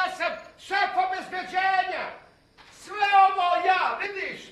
ja sam šef obezbeđenja. Sve ovo ja, vidiš?